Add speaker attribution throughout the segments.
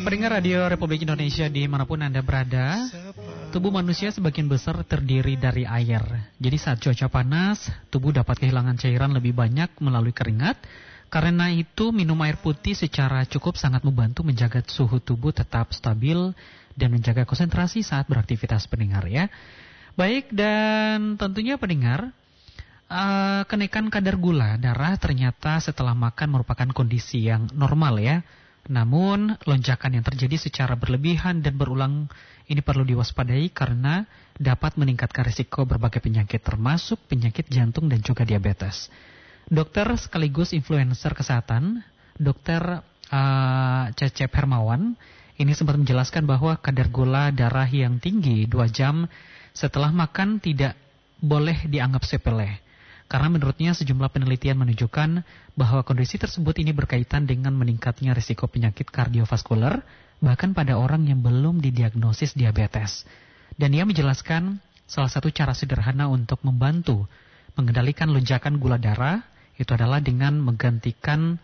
Speaker 1: Pendengar Radio Republik Indonesia dimanapun Anda berada, tubuh manusia sebagian besar terdiri dari air. Jadi saat cuaca panas, tubuh dapat kehilangan cairan lebih banyak melalui keringat. Karena itu minum air putih secara cukup sangat membantu menjaga suhu tubuh tetap stabil dan menjaga konsentrasi saat beraktivitas pendengar ya. Baik, dan tentunya pendengar, kenaikan kadar gula darah ternyata setelah makan merupakan kondisi yang normal ya. Namun lonjakan yang terjadi secara berlebihan dan berulang ini perlu diwaspadai karena dapat meningkatkan risiko berbagai penyakit termasuk penyakit jantung dan juga diabetes. Dokter sekaligus influencer kesehatan, Dokter Cecep Hermawan, ini sempat menjelaskan bahwa kadar gula darah yang tinggi 2 jam setelah makan tidak boleh dianggap sepele. Karena menurutnya sejumlah penelitian menunjukkan bahwa kondisi tersebut ini berkaitan dengan meningkatnya risiko penyakit kardiovaskular, bahkan pada orang yang belum didiagnosis diabetes. Dan ia menjelaskan salah satu cara sederhana untuk membantu mengendalikan lonjakan gula darah, itu adalah dengan mengaktifkan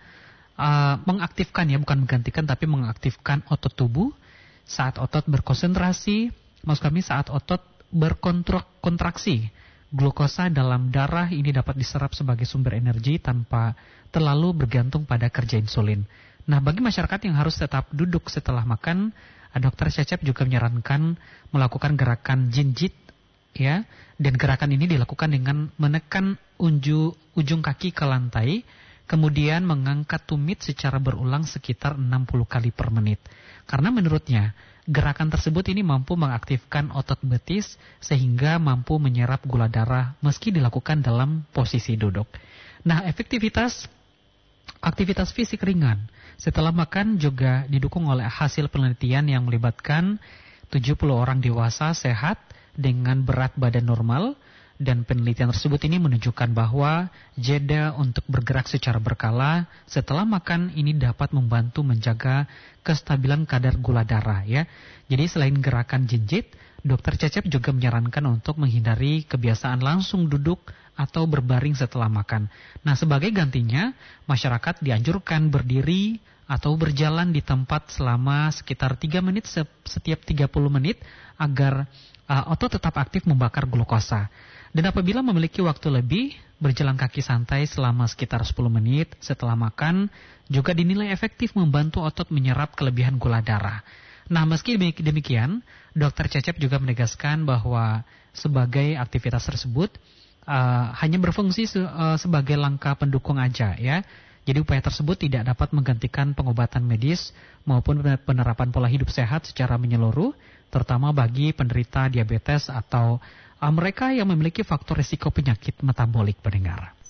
Speaker 1: tapi mengaktifkan otot tubuh saat otot berkonsentrasi, maksud kami saat otot berkontraksi. Glukosa dalam darah ini dapat diserap sebagai sumber energi tanpa terlalu bergantung pada kerja insulin. Nah, bagi masyarakat yang harus tetap duduk setelah makan, Dokter Cecep juga menyarankan melakukan gerakan jinjit, ya. Dan gerakan ini dilakukan dengan menekan ujung kaki ke lantai, kemudian mengangkat tumit secara berulang sekitar 60 kali per menit. Karena menurutnya, gerakan tersebut ini mampu mengaktifkan otot betis sehingga mampu menyerap gula darah meski dilakukan dalam posisi duduk. Nah, aktivitas fisik ringan setelah makan juga didukung oleh hasil penelitian yang melibatkan 70 orang dewasa sehat dengan berat badan normal. Dan penelitian tersebut ini menunjukkan bahwa jeda untuk bergerak secara berkala setelah makan ini dapat membantu menjaga kestabilan kadar gula darah ya. Jadi selain gerakan jinjit, Dokter Cecep juga menyarankan untuk menghindari kebiasaan langsung duduk atau berbaring setelah makan. Nah, sebagai gantinya, masyarakat dianjurkan berdiri atau berjalan di tempat selama sekitar 3 menit setiap 30 menit agar otot tetap aktif membakar glukosa. Dan apabila memiliki waktu lebih, berjalan kaki santai selama sekitar 10 menit setelah makan juga dinilai efektif membantu otot menyerap kelebihan gula darah. Nah, meski demikian, Dokter Cecep juga menegaskan bahwa sebagai aktivitas tersebut hanya berfungsi sebagai langkah pendukung aja ya. Jadi upaya tersebut tidak dapat menggantikan pengobatan medis maupun penerapan pola hidup sehat secara menyeluruh, terutama bagi penderita diabetes atau mereka yang memiliki faktor risiko penyakit metabolik pendengar.